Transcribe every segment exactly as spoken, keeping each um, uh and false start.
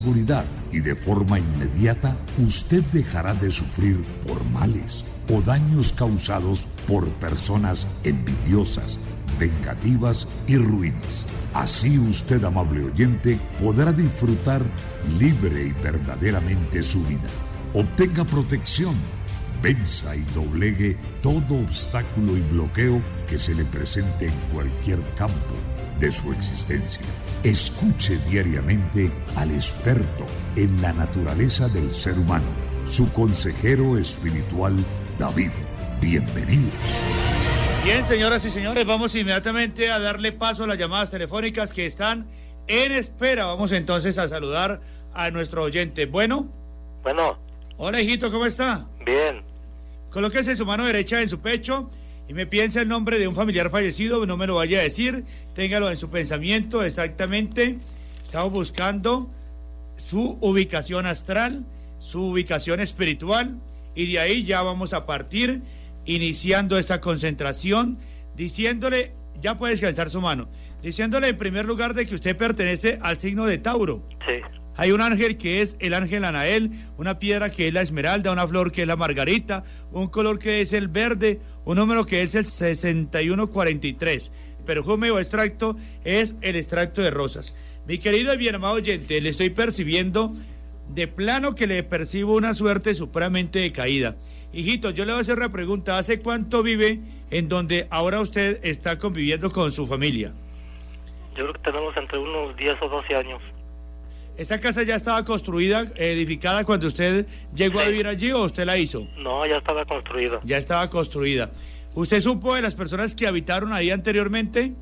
seguridad y de forma inmediata usted dejará de sufrir por males o daños causados por personas envidiosas, vengativas y ruines. Así usted, amable oyente, podrá disfrutar libre y verdaderamente su vida. Obtenga protección, venza y doblegue todo obstáculo y bloqueo que se le presente en cualquier campo de su existencia. Escuche diariamente al experto en la naturaleza del ser humano, su consejero espiritual, David. Bienvenidos. Bien, señoras y señores, vamos inmediatamente a darle paso a las llamadas telefónicas que están en espera. Vamos entonces a saludar a nuestro oyente. Bueno. Bueno. Hola, hijito, ¿cómo está? Bien. Colóquese su mano derecha en su pecho y me piensa el nombre de un familiar fallecido, no me lo vaya a decir, téngalo en su pensamiento exactamente. Estamos buscando su ubicación astral, su ubicación espiritual, y de ahí ya vamos a partir iniciando esta concentración, diciéndole, ya puede descansar su mano, diciéndole en primer lugar de que usted pertenece al signo de Tauro. Sí. Hay un ángel que es el ángel Anael, una piedra que es la esmeralda, una flor que es la margarita, un color que es el verde, un número que es el sesenta y uno cuarenta y tres. Perfume o extracto es el extracto de rosas. Mi querido y bien amado oyente, le estoy percibiendo de plano que le percibo una suerte supremamente decaída. Hijito, yo le voy a hacer una pregunta. ¿Hace cuánto vive en donde ahora usted está conviviendo con su familia? Yo creo que tenemos entre unos diez o doce años. ¿Esa casa ya estaba construida, edificada cuando usted llegó sí. a vivir allí o usted la hizo? No, ya estaba construida. Ya estaba construida. ¿Usted supo de las personas que habitaron ahí anteriormente?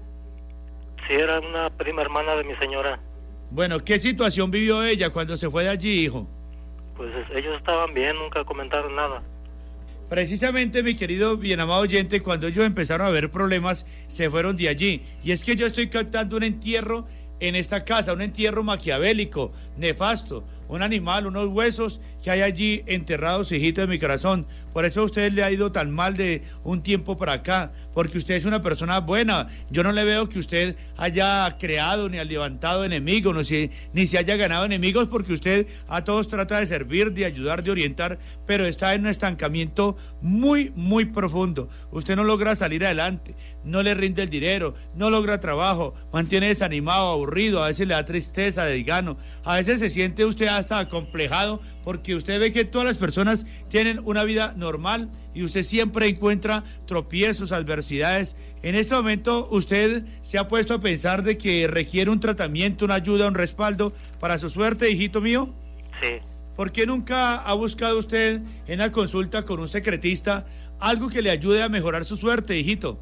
Sí, era una prima hermana de mi señora. Bueno, ¿qué situación vivió ella cuando se fue de allí, hijo? Pues ellos estaban bien, nunca comentaron nada. Precisamente, mi querido bien amado oyente, cuando ellos empezaron a ver problemas, se fueron de allí. Y es que yo estoy captando un entierro en esta casa, un entierro maquiavélico, nefasto, un animal, unos huesos que hay allí enterrados, hijito de mi corazón. Por eso a usted le ha ido tan mal de un tiempo para acá, porque usted es una persona buena. Yo no le veo que usted haya creado ni ha levantado enemigos, no si, ni se haya ganado enemigos, porque usted a todos trata de servir, de ayudar, de orientar, pero está en un estancamiento muy, muy profundo. Usted no logra salir adelante, no le rinde el dinero, no logra trabajo, mantiene desanimado, aburrido, a veces le da tristeza, desgano, a veces se siente usted hasta acomplejado porque usted ve que todas las personas tienen una vida normal y usted siempre encuentra tropiezos, adversidades. En este momento usted se ha puesto a pensar de que requiere un tratamiento, una ayuda, un respaldo para su suerte, hijito mío. Sí. ¿Por qué nunca ha buscado usted en la consulta con un secretista algo que le ayude a mejorar su suerte, hijito?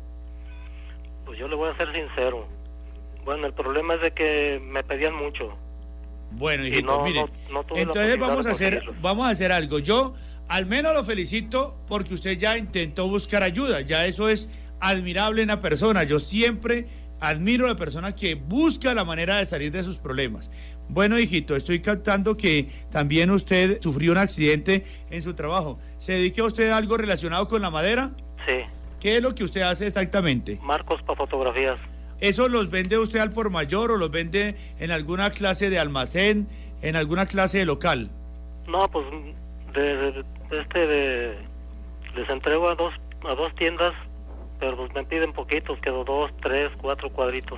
Pues yo le voy a ser sincero. Bueno, el problema es de que me pedían mucho. Bueno, hijito, no, mire, no, no entonces vamos a hacer, vamos a hacer algo. Yo al menos lo felicito porque usted ya intentó buscar ayuda. Ya eso es admirable en la persona. Yo siempre admiro a la persona que busca la manera de salir de sus problemas. Bueno, hijito, estoy captando que también usted sufrió un accidente en su trabajo. ¿Se dedica usted a algo relacionado con la madera? Sí. ¿Qué es lo que usted hace exactamente? Marcos para fotografías. ¿Eso los vende usted al por mayor o los vende en alguna clase de almacén, en alguna clase de local? No, pues de, de, de este de les entrego a dos a dos tiendas, pero pues me piden poquitos, quedo dos, tres, cuatro cuadritos.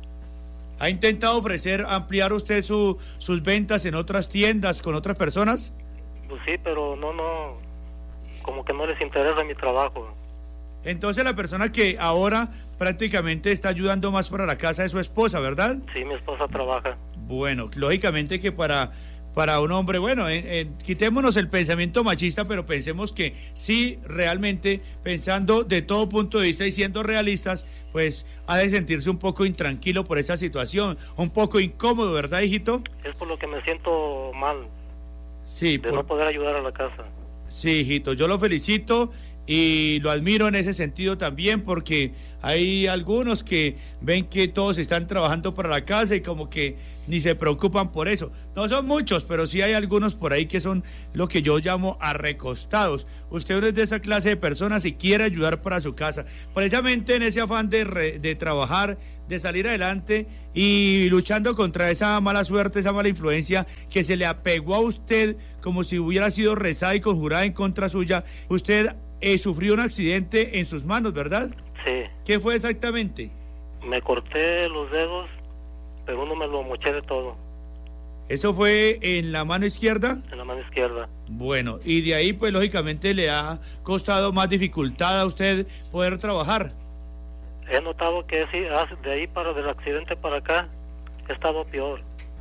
¿Ha intentado ofrecer, ampliar usted su, sus ventas en otras tiendas con otras personas? Pues sí, pero no, no, como que no les interesa mi trabajo. Entonces la persona que ahora prácticamente está ayudando más para la casa de su esposa, ¿verdad? Sí, mi esposa trabaja. Bueno, lógicamente que para, para un hombre, bueno, eh, eh, quitémonos el pensamiento machista, pero pensemos que sí, realmente, pensando de todo punto de vista y siendo realistas, pues ha de sentirse un poco intranquilo por esa situación, un poco incómodo, ¿verdad, hijito? Es por lo que me siento mal. Sí. De por... no poder ayudar a la casa. Sí, hijito, yo lo felicito. y lo admiro en ese sentido también, porque hay algunos que ven que todos están trabajando para la casa y como que ni se preocupan por eso. No son muchos, pero sí hay algunos por ahí que son lo que yo llamo arrecostados. Usted no es de esa clase de personas y quiere ayudar para su casa, precisamente en ese afán de, re, de trabajar, de salir adelante y luchando contra esa mala suerte, esa mala influencia que se le apegó a usted como si hubiera sido rezada y conjurada en contra suya. Usted eh, sufrió un accidente en sus manos, ¿verdad? Sí. ¿Qué fue exactamente? Me corté los dedos, pero uno me lo moché de todo. ¿Eso fue en la mano izquierda? En la mano izquierda. Bueno, y de ahí pues lógicamente le ha costado más dificultad a usted poder trabajar. He notado que sí, de ahí para del accidente para acá he estado peor.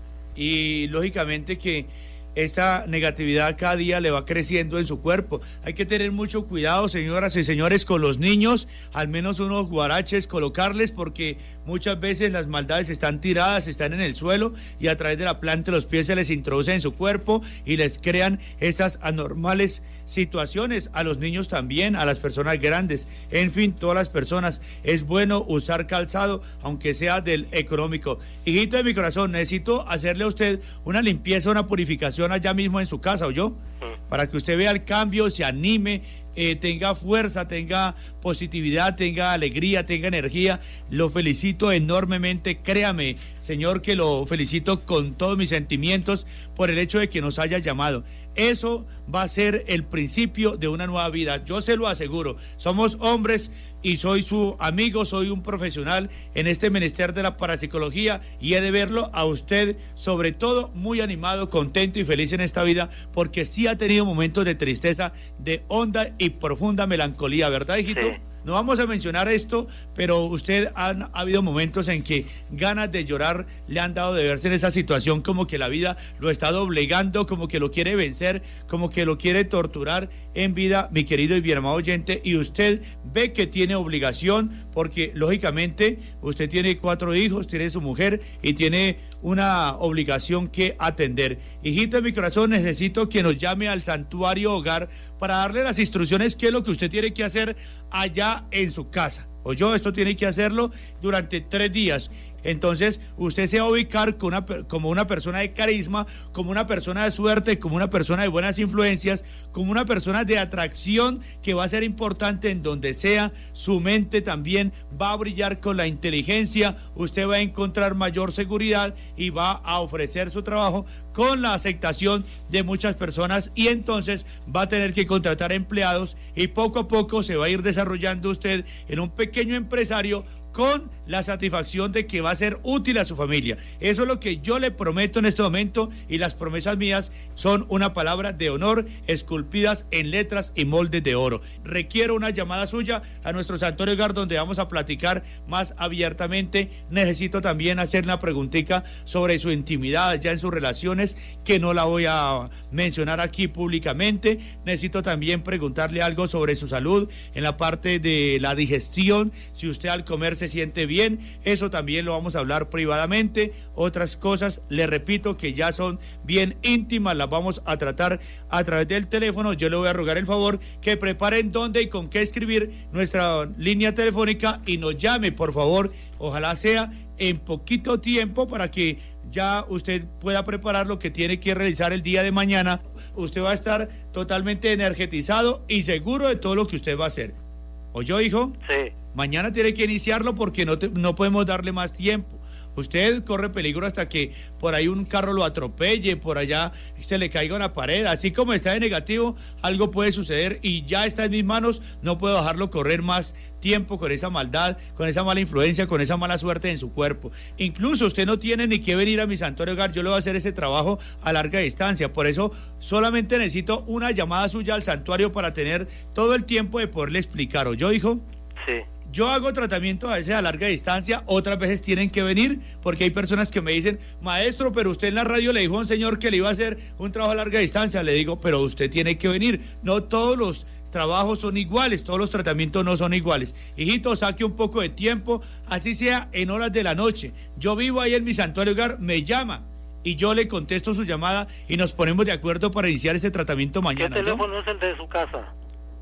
Y lógicamente que esta negatividad cada día le va creciendo en su cuerpo. Hay que tener mucho cuidado, señoras y señores, con los niños, al menos unos guaraches colocarles, porque muchas veces las maldades están tiradas, están en el suelo y a través de la planta de los pies se les introduce en su cuerpo y les crean esas anormales situaciones a los niños también, a las personas grandes, en fin, todas las personas. Es bueno usar calzado, aunque sea del económico. Hijito de mi corazón, necesito hacerle a usted una limpieza, una purificación allá mismo en su casa, ¿oyó? Para que usted vea el cambio, se anime, eh, tenga fuerza, tenga positividad, tenga alegría, tenga energía. Lo felicito enormemente, créame, señor, que lo felicito con todos mis sentimientos por el hecho de que nos haya llamado. Eso va a ser el principio de una nueva vida, yo se lo aseguro. Somos hombres y soy su amigo, soy un profesional en este menester de la parapsicología y he de verlo a usted, sobre todo, muy animado, contento y feliz en esta vida, porque sí ha tenido momentos de tristeza, de honda y profunda melancolía, ¿verdad, hijito? Sí. No vamos a mencionar esto, pero usted han ha habido momentos en que ganas de llorar le han dado de verse en esa situación, como que la vida lo está doblegando, como que lo quiere vencer, como que lo quiere torturar en vida, mi querido y bien amado oyente, y usted ve que tiene obligación, porque lógicamente usted tiene cuatro hijos, tiene su mujer y tiene una obligación que atender. Hijito de mi corazón, necesito que nos llame al Santuario Hogar para darle las instrucciones, qué es lo que usted tiene que hacer allá en su casa. Oyó, esto tiene que hacerlo durante tres días. Entonces usted se va a ubicar con una, como una persona de carisma, como una persona de suerte, como una persona de buenas influencias, como una persona de atracción que va a ser importante en donde sea. Su mente también va a brillar con la inteligencia, usted va a encontrar mayor seguridad y va a ofrecer su trabajo con la aceptación de muchas personas, y entonces va a tener que contratar empleados y poco a poco se va a ir desarrollando usted en un pequeño empresario con la satisfacción de que va a ser útil a su familia. Eso es lo que yo le prometo en este momento, y las promesas mías son una palabra de honor esculpidas en letras y moldes de oro. Requiero una llamada suya a nuestro Santuario Hogar, donde vamos a platicar más abiertamente. Necesito también hacer una preguntita sobre su intimidad ya en sus relaciones, que no la voy a mencionar aquí públicamente. Necesito también preguntarle algo sobre su salud en la parte de la digestión, si usted al comer se siente bien, eso también lo vamos a hablar privadamente. Otras cosas, le repito, que ya son bien íntimas, las vamos a tratar a través del teléfono. Yo le voy a rogar el favor que preparen dónde y con qué escribir nuestra línea telefónica y nos llame, por favor. Ojalá sea en poquito tiempo para que ya usted pueda preparar lo que tiene que realizar el día de mañana. Usted va a estar totalmente energetizado y seguro de todo lo que usted va a hacer. ¿Oyó, hijo? Sí. Mañana tiene que iniciarlo porque no, te, no podemos darle más tiempo. Usted corre peligro hasta que por ahí un carro lo atropelle, por allá se le caiga una pared. Así como está de negativo, algo puede suceder y ya está en mis manos. No puedo dejarlo correr más tiempo con esa maldad, con esa mala influencia, con esa mala suerte en su cuerpo. Incluso usted no tiene ni que venir a mi Santuario Hogar. Yo le voy a hacer ese trabajo a larga distancia. Por eso solamente necesito una llamada suya al santuario para tener todo el tiempo de poderle explicar. ¿Oyó, hijo? Sí. Yo hago tratamiento a veces a larga distancia, otras veces tienen que venir, porque hay personas que me dicen, maestro, pero usted en la radio le dijo a un señor que le iba a hacer un trabajo a larga distancia. Le digo, pero usted tiene que venir. No todos los trabajos son iguales, todos los tratamientos no son iguales. Hijito, saque un poco de tiempo, así sea en horas de la noche. Yo vivo ahí en mi Santuario Hogar, me llama y yo le contesto su llamada y nos ponemos de acuerdo para iniciar este tratamiento mañana. ¿Qué teléfono ¿no? es el de su casa?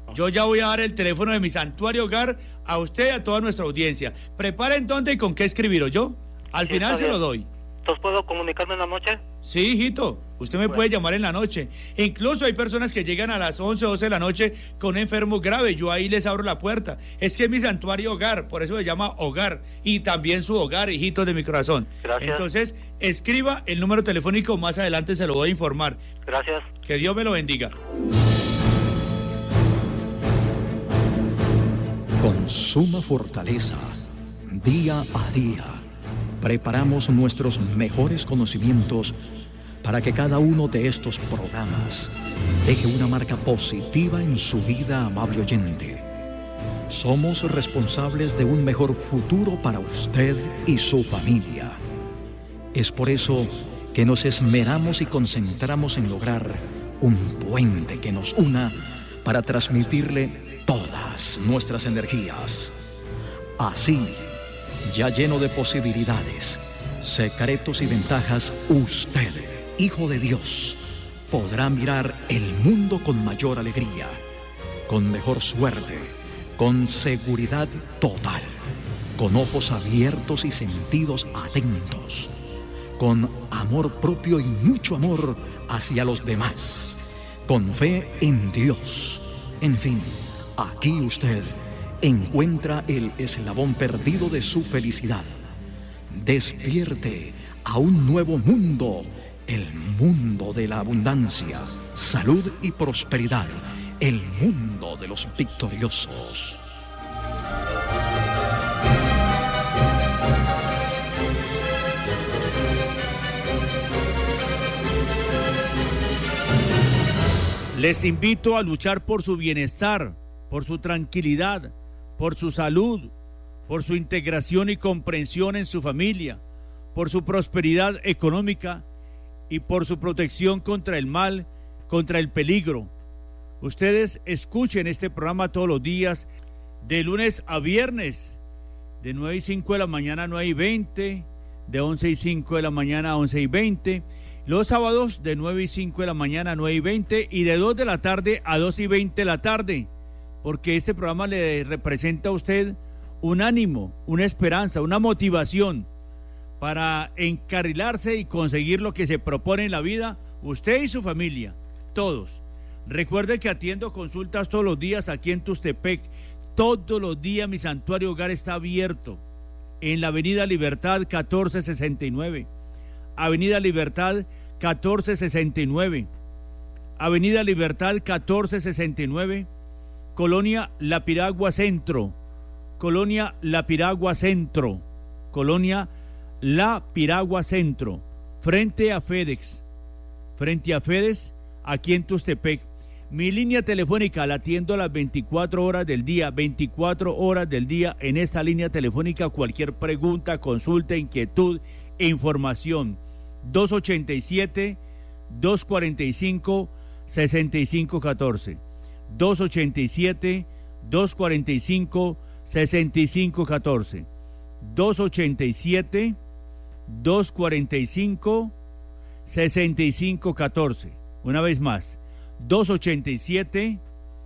Yo ya voy a dar el teléfono de mi Santuario Hogar a usted y a toda nuestra audiencia. Preparen dónde y con qué escribir, ¿oyó? Al Sí, final está se bien. lo doy. ¿Entonces puedo comunicarme en la noche? Sí, hijito, usted me Bueno. puede llamar en la noche. Incluso hay personas que llegan a las once, doce de la noche con un enfermo grave. Yo ahí les abro la puerta. Es que es mi Santuario Hogar, por eso se llama Hogar. Y también su hogar, hijitos de mi corazón. Gracias. Entonces, escriba el número telefónico, más adelante se lo voy a informar. Gracias. Que Dios me lo bendiga. Con suma fortaleza, día a día, preparamos nuestros mejores conocimientos para que cada uno de estos programas deje una marca positiva en su vida, amable oyente. Somos responsables de un mejor futuro para usted y su familia. Es por eso que nos esmeramos y concentramos en lograr un puente que nos una para transmitirle todas nuestras energías. Así, ya lleno de posibilidades, secretos y ventajas, usted, hijo de Dios, podrá mirar el mundo con mayor alegría, con mejor suerte, con seguridad total, con ojos abiertos y sentidos atentos, con amor propio y mucho amor hacia los demás, con fe en Dios. En fin, aquí usted encuentra el eslabón perdido de su felicidad. Despierte a un nuevo mundo, el mundo de la abundancia, salud y prosperidad, el mundo de los victoriosos. Les invito a luchar por su bienestar, por su tranquilidad, por su salud, por su integración y comprensión en su familia, por su prosperidad económica y por su protección contra el mal, contra el peligro. Ustedes escuchen este programa todos los días, de lunes a viernes, de nueve y cinco de la mañana a nueve y veinte, de once y cinco de la mañana a once y veinte, los sábados de nueve y cinco de la mañana a nueve y veinte y de dos de la tarde a dos y veinte de la tarde, porque este programa le representa a usted un ánimo, una esperanza, una motivación para encarrilarse y conseguir lo que se propone en la vida, usted y su familia, todos. Recuerde que atiendo consultas todos los días aquí en Tustepec. Todos los días mi Santuario Hogar está abierto en la Avenida Libertad catorce sesenta y nueve. Avenida Libertad catorce sesenta y nueve. Avenida Libertad catorce sesenta y nueve. Colonia La Piragua Centro. Colonia La Piragua Centro. Colonia La Piragua Centro. Frente a FedEx. Frente a FedEx, aquí en Tustepec. Mi línea telefónica la atiendo a las veinticuatro horas del día, veinticuatro horas del día en esta línea telefónica. Cualquier pregunta, consulta, inquietud e información. dos ochenta y siete, dos cuarenta y cinco, sesenta y cinco catorce. dos ochenta y siete, dos cuarenta y cinco, sesenta y cinco catorce. dos ochenta y siete, dos cuarenta y cinco, sesenta y cinco catorce. Una vez más, dos ochenta y siete,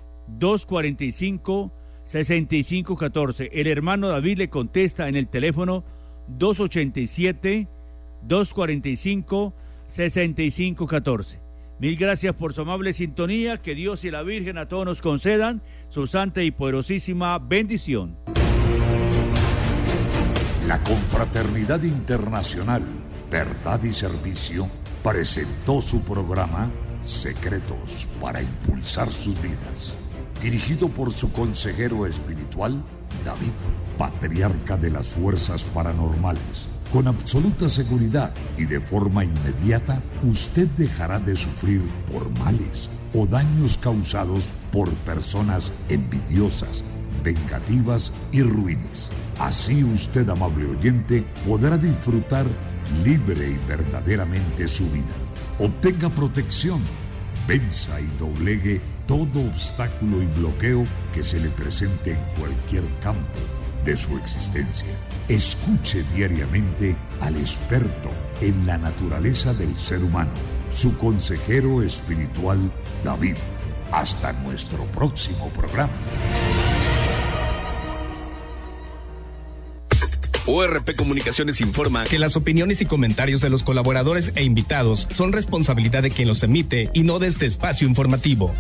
dos cuarenta y cinco, sesenta y cinco catorce. El hermano David le contesta en el teléfono dos ochenta y siete, dos cuarenta y cinco, sesenta y cinco catorce. Mil gracias por su amable sintonía. Que Dios y la Virgen a todos nos concedan su santa y poderosísima bendición. La Confraternidad Internacional Verdad y Servicio presentó su programa Secretos para Impulsar Sus Vidas, dirigido por su consejero espiritual, David, patriarca de las fuerzas paranormales. Con absoluta seguridad y de forma inmediata, usted dejará de sufrir por males o daños causados por personas envidiosas, vengativas y ruines. Así usted, amable oyente, podrá disfrutar libre y verdaderamente su vida. Obtenga protección, venza y doblegue todo obstáculo y bloqueo que se le presente en cualquier campo de su existencia. Escuche diariamente al experto en la naturaleza del ser humano, su consejero espiritual David, Hasta nuestro próximo programa. O R P Comunicaciones informa que las opiniones y comentarios de los colaboradores e invitados son responsabilidad de quien los emite y no de este espacio informativo.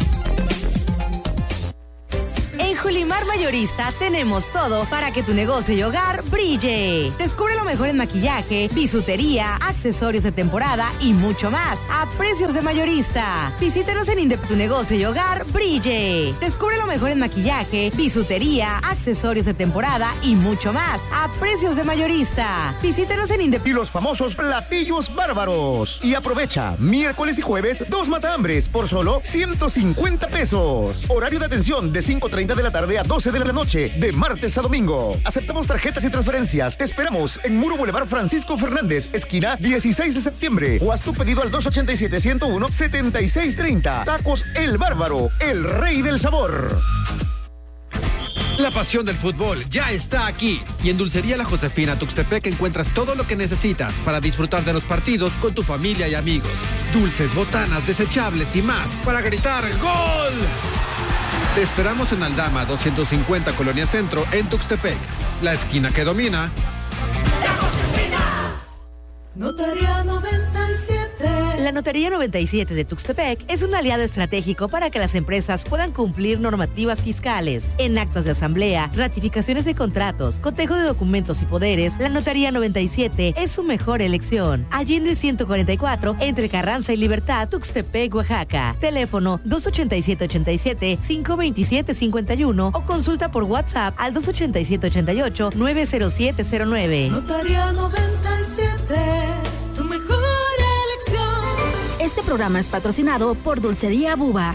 En Julimar Mayorista tenemos todo para que tu negocio y hogar brille. Descubre lo mejor en maquillaje, bisutería, accesorios de temporada y mucho más a precios de mayorista. Visítanos en Indep, tu negocio y hogar brille. Descubre lo mejor en maquillaje, bisutería, accesorios de temporada y mucho más a precios de mayorista. Visítanos en Indep. Y los famosos platillos bárbaros. Y aprovecha miércoles y jueves dos matahambres por solo ciento cincuenta pesos. Horario de atención de cinco treinta de la tarde a doce de la noche, de martes a domingo. Aceptamos tarjetas y transferencias. Te esperamos en Muro Boulevard Francisco Fernández, esquina dieciséis de septiembre. O haz tu pedido al dos ochenta y siete, ciento uno, setenta y seis treinta. Tacos El Bárbaro, el rey del sabor. La pasión del fútbol ya está aquí. Y en Dulcería La Josefina Tuxtepec encuentras todo lo que necesitas para disfrutar de los partidos con tu familia y amigos. Dulces, botanas, desechables y más para gritar ¡Gol! Te esperamos en Aldama doscientos cincuenta Colonia Centro en Tuxtepec. La esquina que domina. La Josefina. Notaría noventa y siete. La Notaría noventa y siete de Tuxtepec es un aliado estratégico para que las empresas puedan cumplir normativas fiscales. En actas de asamblea, ratificaciones de contratos, cotejo de documentos y poderes, la Notaría noventa y siete es su mejor elección. Allende ciento cuarenta y cuatro, entre Carranza y Libertad, Tuxtepec, Oaxaca. Teléfono dos ochenta y siete, ochenta y siete, cinco veintisiete, cincuenta y uno o consulta por WhatsApp al dos ochenta y siete, ochenta y ocho, nueve cero siete cero nueve. Notaría noventa y siete, tu mejor elección. Este programa es patrocinado por Dulcería Buba.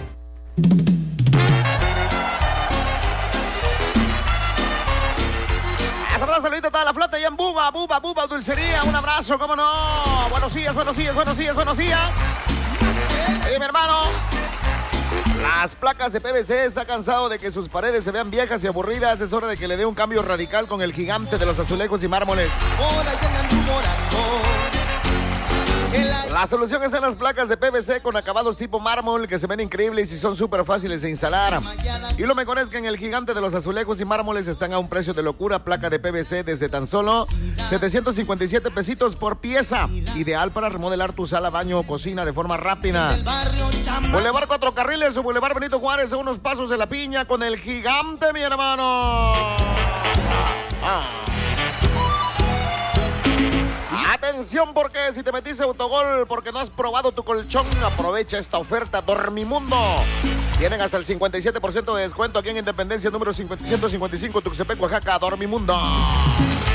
Saludito a toda la flota y en Buba, Buba, Buba, Dulcería. Un abrazo, cómo no. Buenos días, buenos días, buenos días, buenos días. Oye, mi hermano, las placas de P V C está cansado de que sus paredes se vean viejas y aburridas. Es hora de que le dé un cambio radical con el gigante de los azulejos y mármoles. La solución es en las placas de P V C con acabados tipo mármol que se ven increíbles y son súper fáciles de instalar. Y lo mejor es que en el gigante de los azulejos y mármoles están a un precio de locura. Placa de P V C desde tan solo setecientos cincuenta y siete pesitos por pieza. Ideal para remodelar tu sala, baño o cocina de forma rápida. Boulevard Cuatro Carriles o Boulevard Benito Juárez a unos pasos de La Piña con el gigante, mi hermano. Ah. Atención, porque si te metiste autogol porque no has probado tu colchón, aprovecha esta oferta. Dormimundo. Tienen hasta el cincuenta y siete por ciento de descuento aquí en Independencia número ciento cincuenta y cinco, Tuxtepec, Oaxaca. Dormimundo.